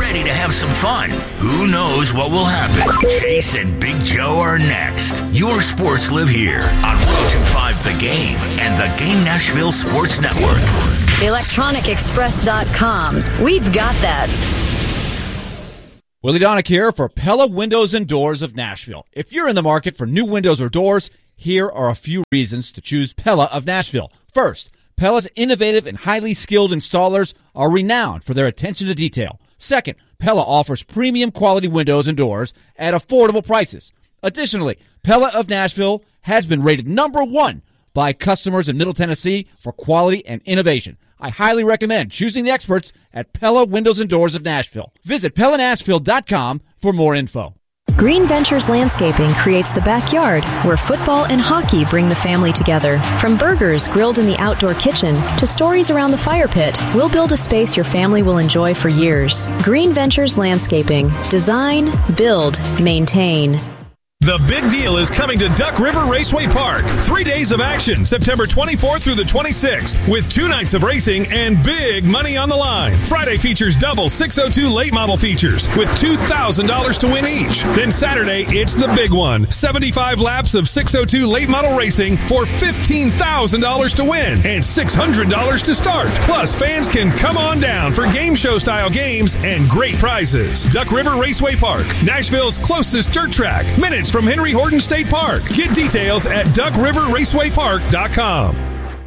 ready to have some fun. Who knows what will happen? Chase and Big Joe are next. Your sports live here on 102.5 The Game and the Game Nashville Sports Network. ElectronicExpress.com. We've got that. Willie Donick here for Pella Windows and Doors of Nashville. If you're in the market for new windows or doors, here are a few reasons to choose Pella of Nashville. First, Pella's innovative and highly skilled installers are renowned for their attention to detail. Second, Pella offers premium quality windows and doors at affordable prices. Additionally, Pella of Nashville has been rated number 1 by customers in Middle Tennessee for quality and innovation. I highly recommend choosing the experts at Pella Windows and Doors of Nashville. Visit PellaNashville.com for more info. Green Ventures Landscaping creates the backyard where football and hockey bring the family together. From burgers grilled in the outdoor kitchen to stories around the fire pit, we'll build a space your family will enjoy for years. Green Ventures Landscaping. Design, build, maintain. The big deal is coming to Duck River Raceway Park. 3 days of action, September 24th through the 26th, with 2 nights of racing and big money on the line. Friday features double 602 late model features with $2,000 to win each. Then Saturday, it's the big one. 75 laps of 602 late model racing for $15,000 to win and $600 to start. Plus, fans can come on down for game show style games and great prizes. Duck River Raceway Park, Nashville's closest dirt track. Minutes from Henry Horton State Park. Get details at DuckRiverRacewayPark.com.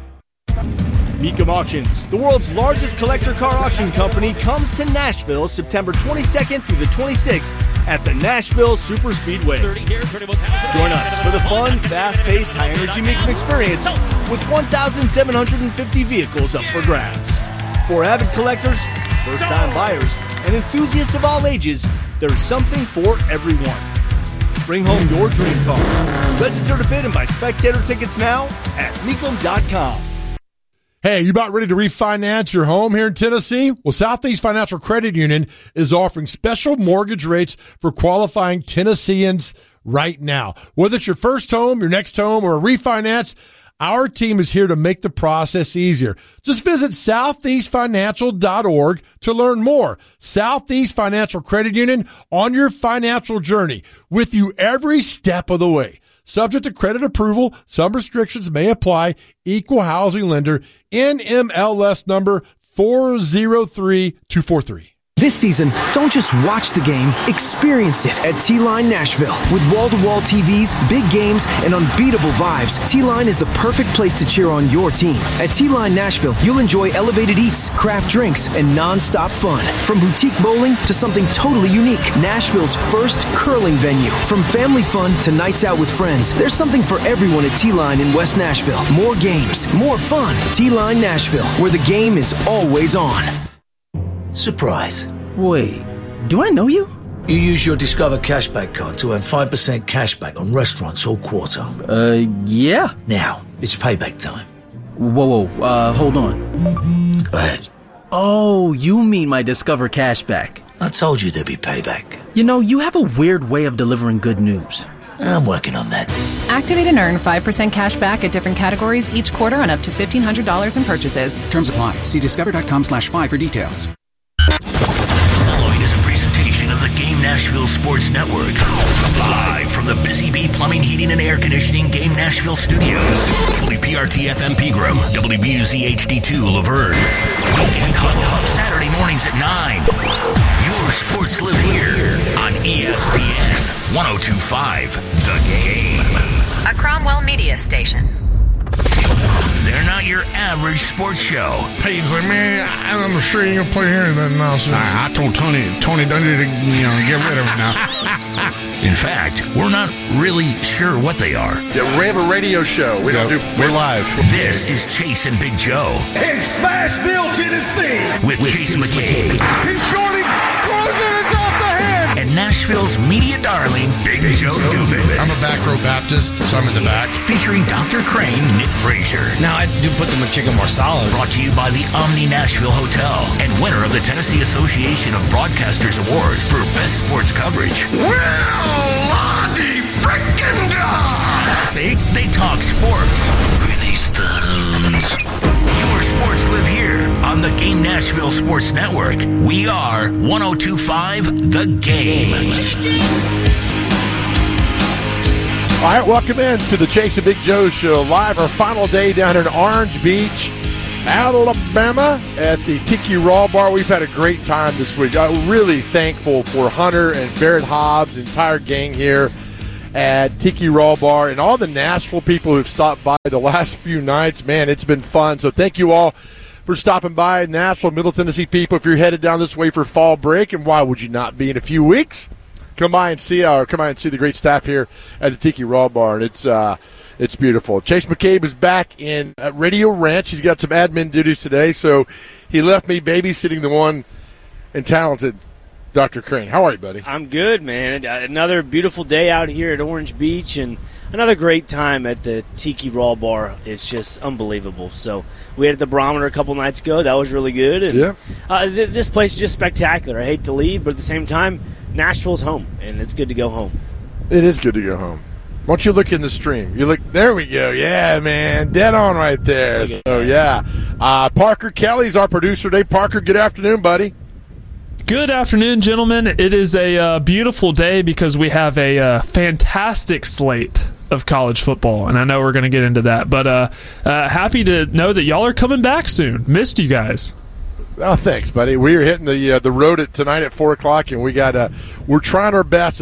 Mecum Auctions, the world's largest collector car auction company, comes to Nashville September 22nd through the 26th at the Nashville Super Speedway. Join us for the fun, fast-paced, high-energy Mecum experience with 1,750 vehicles up for grabs. For avid collectors, first-time buyers, and enthusiasts of all ages, there's something for everyone. Bring home your dream car. Register to bid and buy spectator tickets now at Mecum.com. Hey, you about ready to refinance your home here in Tennessee? Well, Southeast Financial Credit Union is offering special mortgage rates for qualifying Tennesseans right now. Whether it's your first home, your next home, or a refinance, our team is here to make the process easier. Just visit southeastfinancial.org to learn more. Southeast Financial Credit Union, on your financial journey, with you every step of the way. Subject to credit approval, some restrictions may apply. Equal housing lender, NMLS number 403243. This season, don't just watch the game, experience it at T-Line Nashville. With wall-to-wall TVs, big games, and unbeatable vibes, T-Line is the perfect place to cheer on your team. At T-Line Nashville, you'll enjoy elevated eats, craft drinks, and non-stop fun. From boutique bowling to something totally unique, Nashville's first curling venue. From family fun to nights out with friends, there's something for everyone at T-Line in West Nashville. More games, more fun. T-Line Nashville, where the game is always on. Surprise. Wait, do I know you? You use your Discover Cashback card to earn 5% cashback on restaurants all quarter. Yeah. Now, it's payback time. Whoa, hold on. Go ahead. Oh, you mean my Discover Cashback. I told you there'd be payback. You know, you have a weird way of delivering good news. I'm working on that. Activate and earn 5% cash back at different categories each quarter on up to $1,500 in purchases. Terms apply. See discover.com/5 for details. Following is a presentation of the Game Nashville Sports Network. Live from the Busy Bee Plumbing, Heating, and Air Conditioning Game Nashville Studios. WPRT-FM Pegram, WBUZ-HD2 Laverne. Weekend Huddle, Saturday mornings at 9. Your sports live here on ESPN 102.5 The Game. A Cromwell Media Station. They're not your average sports show. Page's like, man, I'm sure you ain't gonna play here and that nonsense. I told Tony Dundee to, get rid of it now. In fact, we're not really sure what they are. Yeah, we have a radio show. We're live. This is Chase and Big Joe. In Smashville, Tennessee. With Chase McCabe. He's shorty, closing it off the head. And Nashville's media darling, Big Joe Dubin. I'm a back row Baptist, so I'm in the back. Featuring Dr. Crane, Nick Frazier. Now, I do put the McChicken Marsala. Brought to you by the Omni Nashville Hotel and winner of the Tennessee Association of Broadcasters Award for Best Sports Coverage. Well, Lottie frickin' God! See? They talk sports. Release the hounds. Your sports live here on the Game Nashville Sports Network. We are 102.5 The Game. All right, welcome in to the Chase and Big Joe Show. Live, our final day down in Orange Beach, Alabama, at the Tiki Raw Bar. We've had a great time this week. I'm really thankful for Hunter and Barrett Hobbs, the entire gang here at Tiki Raw Bar, and all the Nashville people who've stopped by the last few nights. Man, it's been fun. So thank you all for stopping by. Nashville, Middle Tennessee people, if you're headed down this way for fall break, and why would you not be in a few weeks? Come by and see the great staff here at the Tiki Raw Bar, and it's beautiful. Chase McCabe is back in at Radio Ranch. He's got some admin duties today, so he left me babysitting the one and talented Dr. Crane. How are you, buddy? I'm good, man. Another beautiful day out here at Orange Beach, and another great time at the Tiki Raw Bar. It's just unbelievable. So we had the Barometer a couple nights ago. That was really good. And, yeah. This place is just spectacular. I hate to leave, but at the same time, Nashville's home, and it's good to go home. It is good to go home. Why don't you look in the stream? You look. There we go. Yeah, man. Dead on right there. So, yeah. Parker Kelly's our producer today. Parker, good afternoon, buddy. Good afternoon, gentlemen. It is a beautiful day because we have a fantastic slate of college football, and I know we're going to get into that. But happy to know that y'all are coming back soon. Missed you guys. Oh, thanks, buddy. We are hitting the road tonight at 4:00, and we're trying our best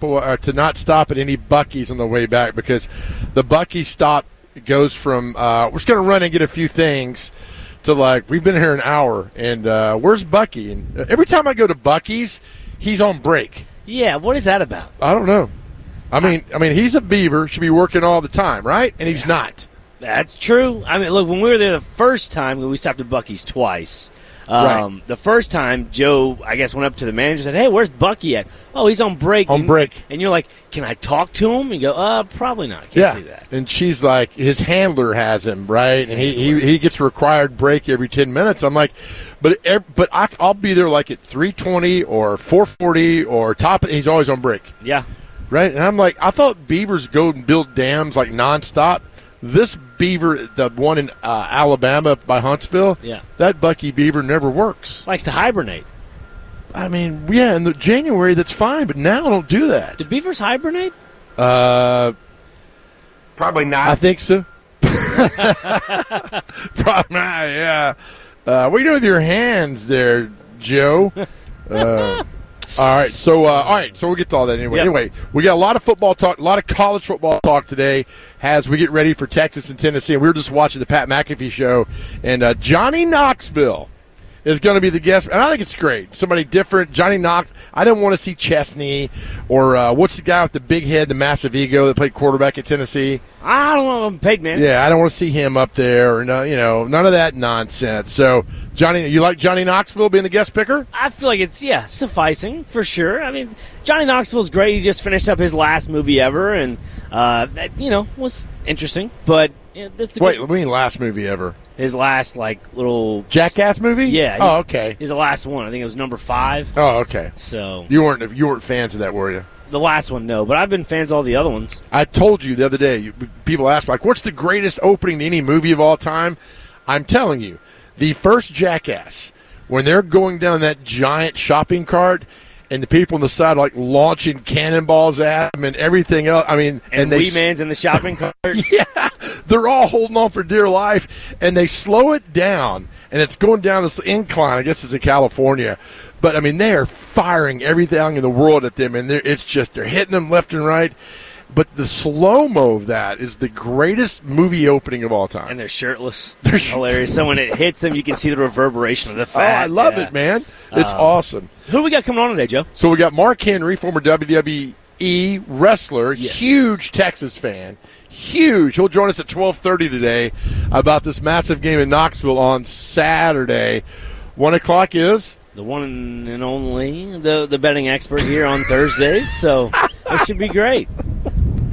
to not stop at any Buc-ee's on the way back, because the Buc-ee's stop goes from we're just going to run and get a few things to we've been here an hour, and where's Buc-ee? And every time I go to Buc-ee's, he's on break. Yeah, what is that about? I don't know. I mean, he's a Beaver, should be working all the time, right? And he's not. That's true. I mean, look, when we were there the first time, we stopped at Buc-ee's twice. Right. The first time, Joe, I guess, went up to the manager and said, "Hey, where's Buc-ee at?" "Oh, he's on break." And you're like, "Can I talk to him?" And you go, "Probably not. Can't do that." And she's like, his handler has him, right? And he gets a required break every 10 minutes. I'm like, but I'll be there at 3:20 or 4:40 or he's always on break. Yeah. Right? And I'm like, I thought Beavers go and build dams nonstop. This Beaver, the one in Alabama by Huntsville, that Buc-ee Beaver never works. Likes to hibernate. I mean, yeah, in January that's fine, but now don't do that. Do beavers hibernate? Probably not. I think so. Probably not, yeah. What are you doing with your hands there, Joe? All right, so we'll get to all that anyway. Yep. Anyway, we got a lot of football talk, a lot of college football talk today as we get ready for Texas and Tennessee. And we were just watching the Pat McAfee show, and Johnny Knoxville is going to be the guest. And I think it's great. Somebody different. Johnny Knox. I didn't want to see Chesney or what's the guy with the big head, the massive ego that played quarterback at Tennessee? I don't know. Peyton Manning. Yeah, I don't want to see him up there or none of that nonsense. So, Johnny, you like Johnny Knoxville being the guest picker? I feel like it's sufficing for sure. I mean, Johnny Knoxville's great. He just finished up his last movie ever, and that was interesting. But that's what do you mean last movie ever? His last little Jackass movie? Yeah. Oh, okay. He's the last one. I think it was number 5. Oh, okay. So you weren't fans of that, were you? The last one, no, but I've been fans of all the other ones. I told you the other day. People ask what's the greatest opening to any movie of all time? I'm telling you, the first Jackass, when they're going down that giant shopping cart, and the people on the side are launching cannonballs at them and everything else. I mean, and Wee Man's in the shopping cart. Yeah, they're all holding on for dear life, and they slow it down, and it's going down this incline. I guess it's in California, but I mean they are firing everything in the world at them, and they're hitting them left and right. But the slow-mo of that is the greatest movie opening of all time. And they're shirtless. They're hilarious. So when it hits them, you can see the reverberation of the fat. Oh, I love it, man. It's awesome. Who we got coming on today, Joe? So we got Mark Henry, former WWE wrestler, huge Texas fan. Huge. He'll join us at 12:30 today about this massive game in Knoxville on Saturday. 1 o'clock is? The one and only, the betting expert here on Thursdays. So it should be great.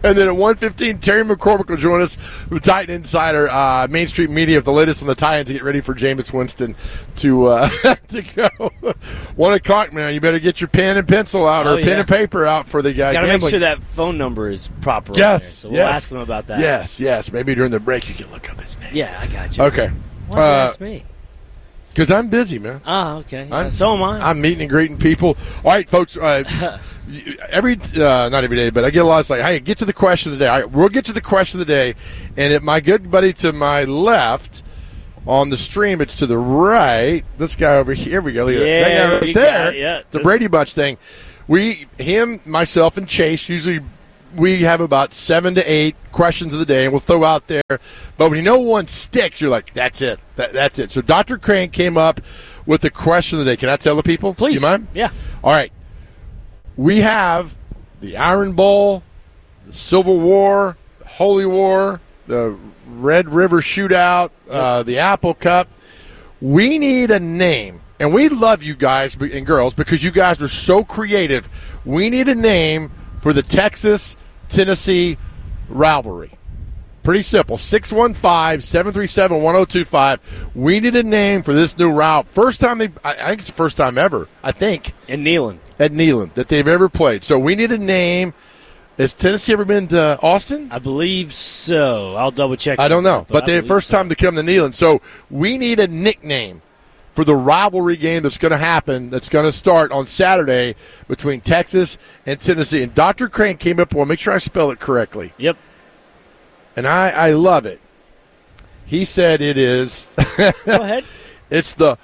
And then at 1:15, Terry McCormick will join us from Titan Insider, Main Street Media, with the latest on the Titans to get ready for Jameis Winston to go. 1 o'clock, man. You better get your pen and pencil out, or pen and paper out for the guy. Got to make sure that phone number is proper. Yes, so we'll ask him about that. Yes. Maybe during the break you can look up his name. Yeah, I got you. Okay. Why ask me? Because I'm busy, man. Oh, okay. So am I. I'm meeting and greeting people. All right, folks. Not every day, but I get a lot of like, hey, get to the question of the day. All right, we'll get to the question of the day. And my good buddy to my left on the stream, it's to the right. This guy over here. We go. Look at that guy right there. It's a Brady Bunch thing. Him, myself, and Chase usually. We have about 7 to 8 questions of the day, and we'll throw out there. But when one sticks, you're like, that's it. That's it. So Dr. Crane came up with the question of the day. Can I tell the people? Please. Do you mind? Yeah. All right. We have the Iron Bowl, the Civil War, the Holy War, the Red River Shootout, the Apple Cup. We need a name. And we love you guys and girls because you guys are so creative. We need a name for the Texas-Tennessee rivalry. Pretty simple. 615-737-1025. We need a name for this new route. First time, I think it's the first time ever, at Neyland, that they've ever played. So we need a name. Has Tennessee ever been to Austin? I believe so. I'll double-check. I don't know. But the first time to come to Neyland. So we need a nickname for the rivalry game that's going to happen, that's going to start on Saturday between Texas and Tennessee. And Dr. Crane came up with, make sure I spell it correctly. Yep. And I love it. He said it is. Go ahead. It's the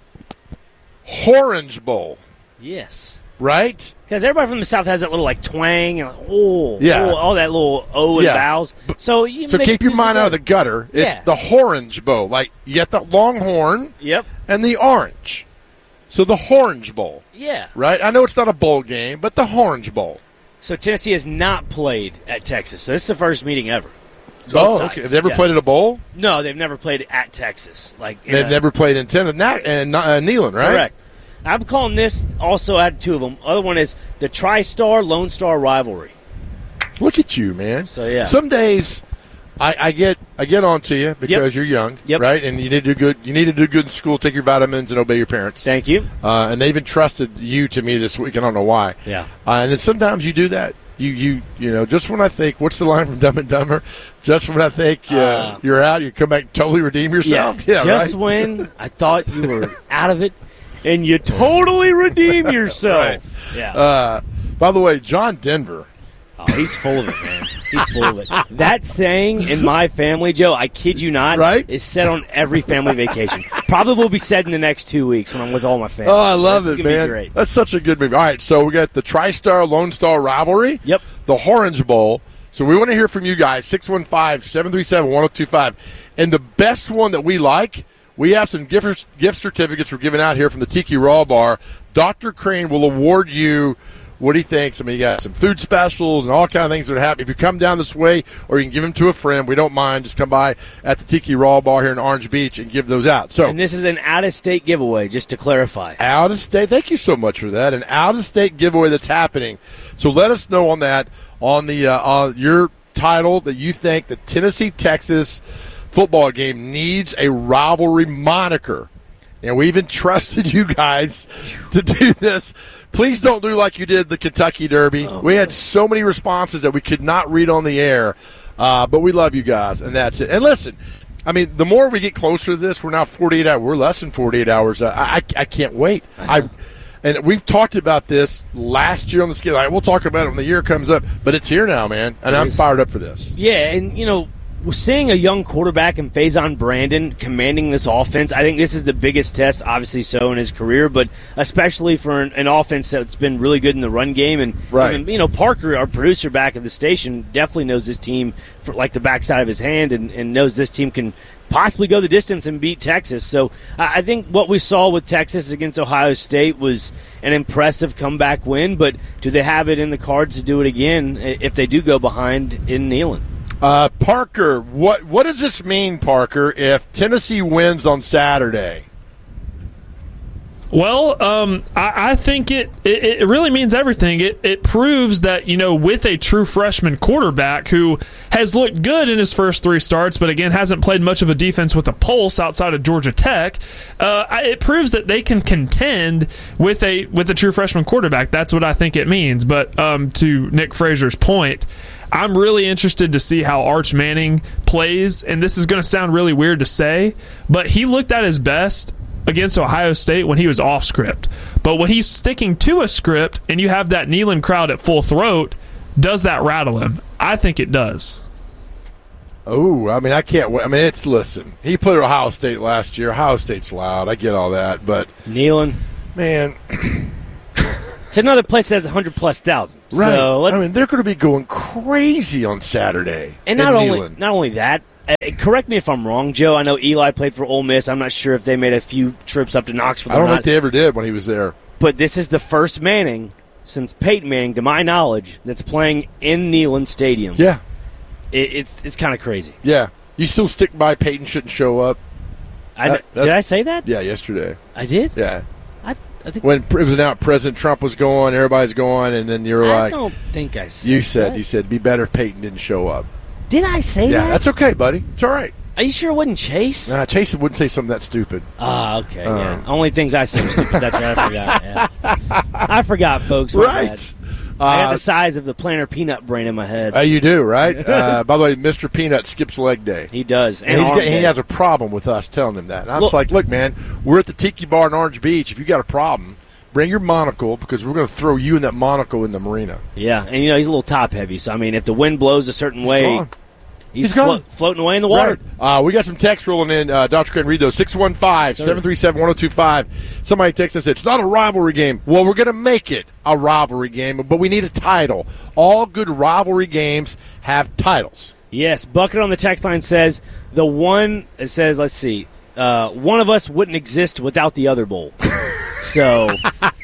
Orange Bowl. Yes. Right? Because everybody from the South has that little twang and all that little O and vowels. So keep your mind out of the gutter. It's the Orange Bowl. Like you get the Longhorn. Yep. And the orange. So the Orange Bowl. Yeah. Right? I know it's not a bowl game, but the Orange Bowl. So Tennessee has not played at Texas. So this is the first meeting ever. Okay. Have they ever played at a bowl? No, they've never played at Texas. They've never played in Neyland, right? Correct. I'm calling this, also add 2 of them. Other one is the Tri-Star Lone Star rivalry. Look at you, man. So yeah. Some days I get on to you because you're young, right? And you need to do good. You need to do good in school, take your vitamins, and obey your parents. Thank you. And they've entrusted you to me this week. I don't know why. Yeah. And then sometimes you do that. You know, just when I think, what's the line from Dumb and Dumber? Just when I think you're out, you come back and totally redeem yourself. Yeah, just when I thought you were out of it, and you totally redeem yourself. Right. Yeah. By the way, John Denver. Oh, he's full of it, man. He's full of it. That saying in my family, Joe, I kid you not, is said on every family vacation. Probably will be said in the next 2 weeks when I'm with all my family. Oh, I love it, man. Be great. That's such a good movie. All right, so we got the Tri-Star Lone Star rivalry. Yep. The Orange Bowl. So we want to hear from you guys, 615-737-1025. And the best one that we like, we have some gift certificates we're giving out here from the Tiki Raw Bar. Dr. Crane will award you what he thinks. I mean, you got some food specials and all kind of things that are happening. If you come down this way or you can give them to a friend, we don't mind. Just come by at the Tiki Raw Bar here in Orange Beach and give those out. So, and this is an out-of-state giveaway, just to clarify. Out-of-state. Thank you so much for that. An out-of-state giveaway that's happening. So let us know on that, on the your title that you think the Tennessee-Texas football game needs a rivalry moniker. And we've entrusted you guys to do this. Please don't do like you did the Kentucky Derby. We had so many responses that we could not read on the air. But we love you guys, and that's it. And listen, I mean, the more we get closer to this, we're now 48 hours. We're less than 48 hours. I can't wait. And we've talked about this last year on the scale. We'll talk about it when the year comes up. But it's here now, man, and I'm fired up for this. Yeah, and, you know, we're seeing a young quarterback in Faison Brandon commanding this offense. I think this is the biggest test, obviously so, in his career, but especially for an offense that's been really good in the run game. And, even, you know, Parker, our producer back at the station, definitely knows this team for, like, the backside of his hand and knows this team can possibly go the distance and beat Texas. So I think what we saw with Texas against Ohio State was an impressive comeback win, but do they have it in the cards to do it again if they do go behind in Neyland? Parker, what does this mean, Parker, if Tennessee wins on Saturday? Well, I think it really means everything. It proves that, with a true freshman quarterback who has looked good in his first 3 starts, but again hasn't played much of a defense with a pulse outside of Georgia Tech, it proves that they can contend with a true freshman quarterback. That's what I think it means. But to Nick Fraser's point, I'm really interested to see how Arch Manning plays, and this is going to sound really weird to say, but he looked at his best against Ohio State when he was off script. But when he's sticking to a script and you have that Neyland crowd at full throat, does that rattle him? I think it does. Oh, I mean, I can't wait. I mean, listen, he played at Ohio State last year. Ohio State's loud. I get all that, but Neyland, man, it's another place that has 100+ thousand. Right. So I mean, they're going to be going crazy on Saturday. And not only that, correct me if I'm wrong, Joe. I know Eli played for Ole Miss. I'm not sure if they made a few trips up to Knoxville. I don't think they ever did when he was there. But this is the first Manning since Peyton Manning, to my knowledge, that's playing in Neyland Stadium. Yeah. It's kind of crazy. Yeah. You still stick by Peyton shouldn't show up? Did I say that? Yeah, yesterday. I did? Yeah. I think when it was announced President Trump was going, everybody's going, and then you're like... I don't think I said You said, that. you said, it'd be better if Peyton didn't show up. Did I say that? Yeah, that's okay, buddy. It's all right. Are you sure it wasn't Chase? Nah, Chase wouldn't say something that stupid. Okay, yeah. Only things I say are stupid. That's right, I forgot. Yeah. I forgot, folks. Right. I got the size of the plantar peanut brain in my head. You do, right? By the way, Mr. Peanut skips leg day. He does. And he has a problem with us telling him that. And I'm just like, look, man, we're at the Tiki Bar in Orange Beach. If you got a problem, bring your monocle because we're going to throw you and that monocle in the marina. Yeah, and he's a little top heavy. So, I mean, if the wind blows a certain way, he's floating away in the water. Right. We got some text rolling in. Dr. Craig, read those. 615-737-1025. Somebody texted us, it's not a rivalry game. Well, we're going to make it a rivalry game, but we need a title. All good rivalry games have titles. Yes, Bucket on the text line says, let's see, one of us wouldn't exist without the other bowl. So...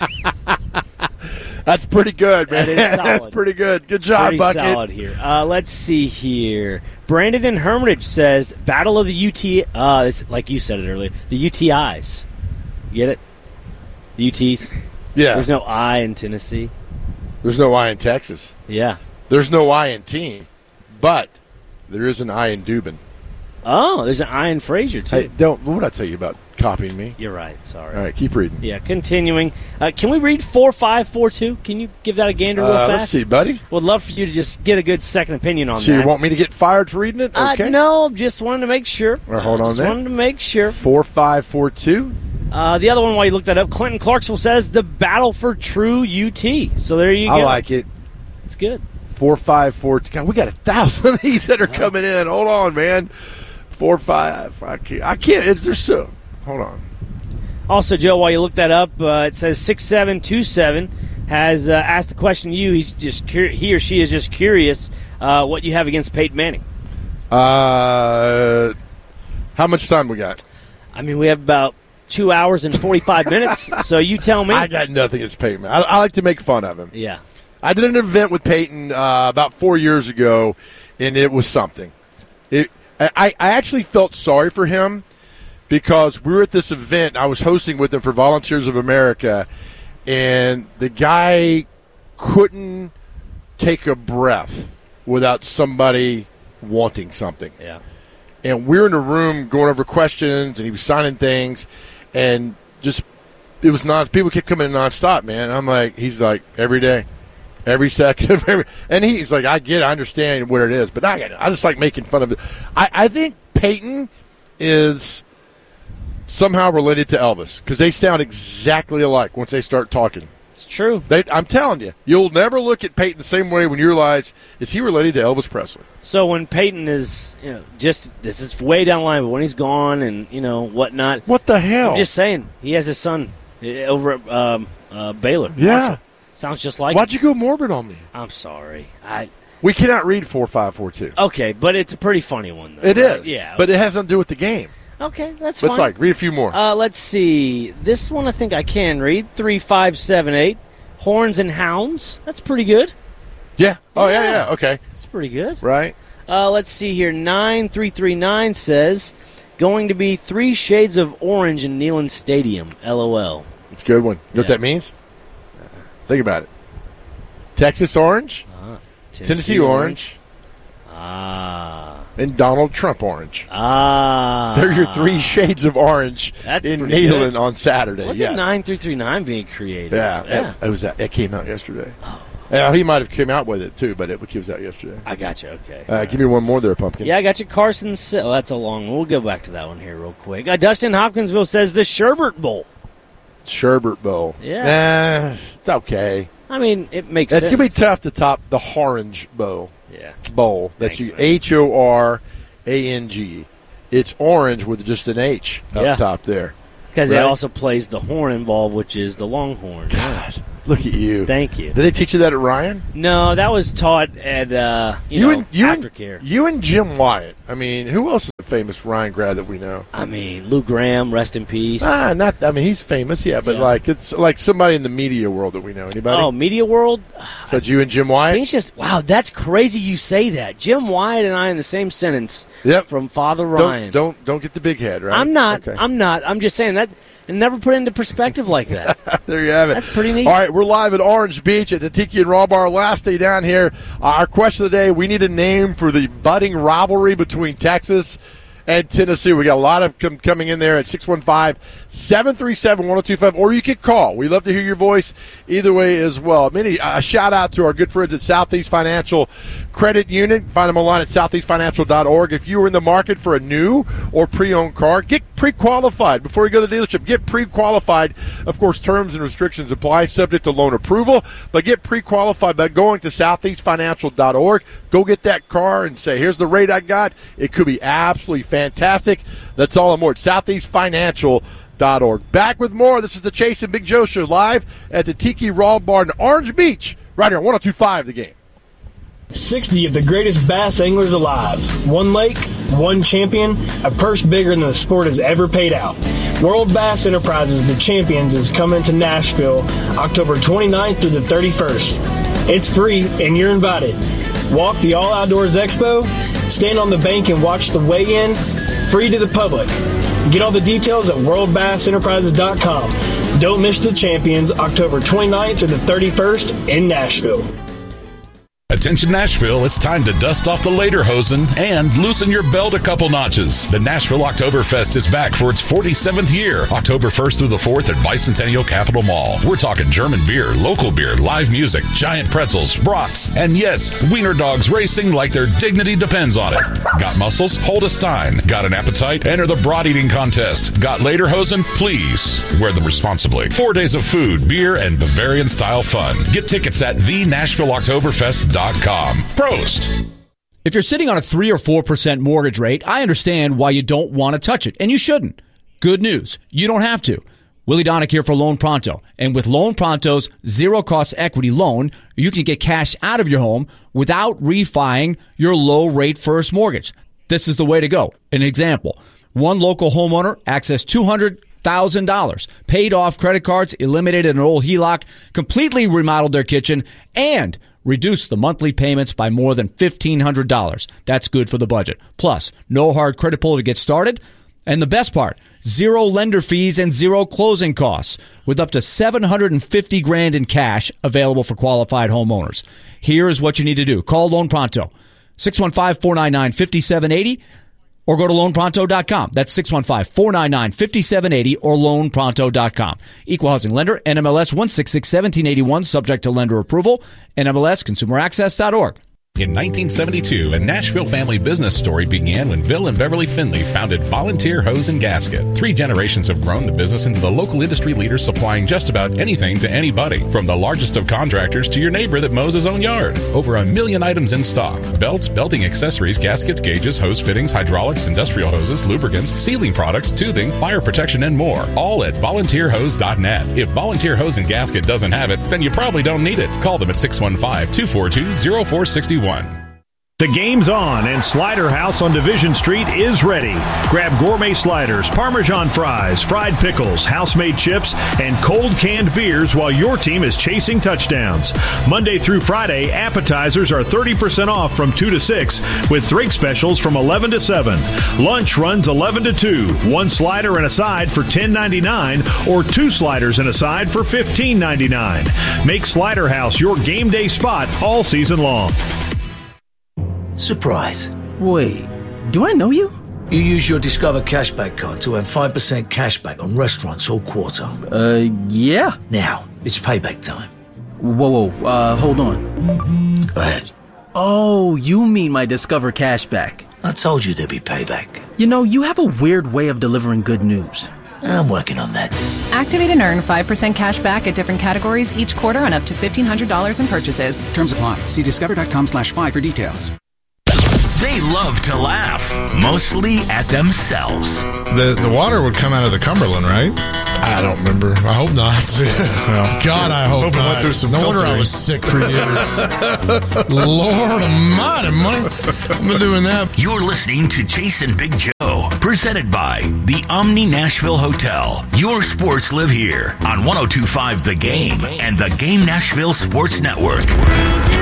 That's pretty good, man. That's pretty good. Good job, pretty Bucket. Solid here. Let's see here. Brandon in Hermitage says, Battle of the UT, like you said it earlier, the UTIs. Get it? The UTs? Yeah. There's no I in Tennessee. There's no I in Texas. Yeah. There's no I in team, but there is an I in Dubin. Oh, there's an I in Frazier, too. Hey, what would I tell you about copying me? You're right. Sorry. All right, keep reading. Yeah, continuing. Can we read 4542? Can you give that a gander real fast? Let's see, buddy. Would love for you to just get a good second opinion on that. So you want me to get fired for reading it? Okay. No, just wanted to make sure. All right, hold on there. Just wanted to make sure. 4542. The other one, while you look that up, Clinton Clarksville says the battle for true UT. So there you go. I like it. It's good. 4542. God, we got 1,000 of these that are coming in. Hold on, man. 45. I can't. There's so. Hold on. Also, Joe, while you look that up, it says 6727 has asked the question to you. He or she is just curious what you have against Peyton Manning. How much time we got? I mean, we have about 2 hours and 45 minutes, so you tell me. I got nothing against Peyton. I like to make fun of him. Yeah. I did an event with Peyton about 4 years ago, and it was something. I actually felt sorry for him because we were at this event. I was hosting with him for Volunteers of America, and the guy couldn't take a breath without somebody wanting something. Yeah. And we were in a room going over questions, and he was signing things, and just it was people kept coming in nonstop, man. I'm like, he's like, every day. Every second of every, and he's like, I get it, I understand where it is, but I just like making fun of it. I think Peyton is somehow related to Elvis because they sound exactly alike once they start talking. It's true. I'm telling you, you'll never look at Peyton the same way when you realize, is he related to Elvis Presley? So when Peyton is, this is way down the line, but when he's gone and, whatnot. What the hell? I'm just saying, he has his son over at Baylor. Yeah. Marshall. Sounds just like Why'd you go morbid on me? I'm sorry. We cannot read 4542. Okay, but it's a pretty funny one, though. It is. Yeah. But it has nothing to do with the game. Okay, that's fine. Let's read a few more. Let's see. This one I think I can read. 3578. Horns and Hounds. That's pretty good. Yeah. Oh, yeah. Okay. That's pretty good. Right. Let's see here. 9339 says, going to be 3 shades of orange in Neyland Stadium. LOL. It's a good one. You know what that means? Think about it. Texas orange, Tennessee orange, and Donald Trump orange. There's your 3 shades of orange in Neyland on Saturday. Look yes. at 9339 being creative. Yeah. It came out yesterday. He might have came out with it, too, but it was out yesterday. I got you. Okay. Give me one more there, Pumpkin. Yeah, I got you. Carson Sill. That's a long one. We'll go back to that one here real quick. Dustin Hopkinsville says the Sherbert Bowl. Sherbert Bowl. Yeah. It's okay. I mean, it makes sense. It's going to be tough to top the Orange Bowl. Yeah. Bowl. That's Horang. It's orange with just an H up top there. Because it also plays the horn involved, which is the Longhorn. God, look at you. Thank you. Did they teach you that at Ryan? No, that was taught at aftercare. You and Jim Wyatt. I mean, who else is a famous Ryan grad that we know? I mean, Lou Graham, rest in peace. He's famous, but it's like somebody in the media world that we know. Anybody? Oh, media world? So it's you and Jim Wyatt? It's just, wow, that's crazy you say that. Jim Wyatt and I in the same sentence from Father Ryan. Don't get the big head, right? I'm not. Okay. I'm not. I'm just saying that and never put it into perspective like that. There you have it. That's pretty neat. All right, we're live at Orange Beach at the Tiki and Raw Bar. Last day down here. Our question of the day, we need a name for the budding rivalry between Texas and Tennessee. We got a lot of coming in there at 615-737-1025, or you can call. We love to hear your voice either way as well. A shout out to our good friends at Southeast Financial Credit Union. Find them online at southeastfinancial.org. If you are in the market for a new or pre-owned car, get pre-qualified before you go to the dealership. Get pre-qualified. Of course, terms and restrictions apply, subject to loan approval, but get pre-qualified by going to southeastfinancial.org. Go get that car and say, here's the rate I got. It could be absolutely fantastic. That's all and more at southeastfinancial.org. Back with more. This is the Chase and Big Joe Show live at the Tiki Raw Bar in Orange Beach, right here on 102.5 The Game. 60 of the greatest bass anglers alive. One lake, one champion, a purse bigger than the sport has ever paid out. World Bass Enterprises, the Champions, is coming to Nashville October 29th through the 31st. It's free and you're invited. Walk the All Outdoors Expo, stand on the bank and watch the weigh-in, free to the public. Get all the details at worldbassenterprises.com. Don't miss the Champions October 29th to the 31st in Nashville. Attention Nashville, it's time to dust off the lederhosen and loosen your belt a couple notches. The Nashville Oktoberfest is back for its 47th year, October 1st through the 4th at Bicentennial Capitol Mall. We're talking German beer, local beer, live music, giant pretzels, brats, and yes, wiener dogs racing like their dignity depends on it. Got muscles? Hold a stein. Got an appetite? Enter the brat eating contest. Got lederhosen? Please wear them responsibly. 4 days of food, beer, and Bavarian-style fun. Get tickets at thenashvilleoktoberfest.com. Prost! If you're sitting on a 3 or 4% mortgage rate, I understand why you don't want to touch it, and you shouldn't. Good news, you don't have to. Willie Donick here for Loan Pronto. And with Loan Pronto's zero-cost equity loan, you can get cash out of your home without refining your low-rate first mortgage. This is the way to go. An example, one local homeowner accessed $200,000, paid off credit cards, eliminated an old HELOC, completely remodeled their kitchen, and reduced the monthly payments by more than $1,500. That's good for the budget. Plus, no hard credit pull to get started. And the best part, zero lender fees and zero closing costs, with up to $750,000 in cash available for qualified homeowners. Here is what you need to do. Call Loan Pronto, 615-499-5780, or go to loanpronto.com. That's 615-499-5780 or loanpronto.com. Equal housing lender, NMLS 1661781, subject to lender approval, NMLS consumeraccess.org. In 1972, a Nashville family business story began when Bill and Beverly Finley founded Volunteer Hose and Gasket. 3 generations have grown the business into the local industry leader supplying just about anything to anybody, from the largest of contractors to your neighbor that mows his own yard. Over 1 million items in stock: belts, belting accessories, gaskets, gauges, hose fittings, hydraulics, industrial hoses, lubricants, sealing products, toothing, fire protection, and more. All at volunteerhose.net. If Volunteer Hose and Gasket doesn't have it, then you probably don't need it. Call them at 615-242-0461. The game's on, and Slider House on Division Street is ready. Grab gourmet sliders, Parmesan fries, fried pickles, house-made chips, and cold canned beers while your team is chasing touchdowns. Monday through Friday, appetizers are 30% off from 2 to 6, with drink specials from 11 to 7. Lunch runs 11 to 2. One slider and a side for $10.99, or 2 sliders and a side for $15.99. Make Slider House your game day spot all season long. Surprise. Wait, do I know you? You use your Discover cashback card to earn 5% cashback on restaurants all quarter. Yeah. Now, it's payback time. Whoa, hold on. Go ahead. Oh, you mean my Discover cashback. I told you there'd be payback. You know, you have a weird way of delivering good news. I'm working on that. Activate and earn 5% cash back at different categories each quarter on up to $1,500 in purchases. Terms apply. See discover.com/5 for details. They love to laugh, mostly at themselves. The water would come out of the Cumberland, right? I don't remember. I hope not. Well, God, I hope not. Went through some no wonder filtering. I was sick for years. Lord almighty, money. I've been doing that. You're listening to Jason Big Joe, presented by the Omni Nashville Hotel. Your sports live here on 102.5 The Game and the Game Nashville Sports Network.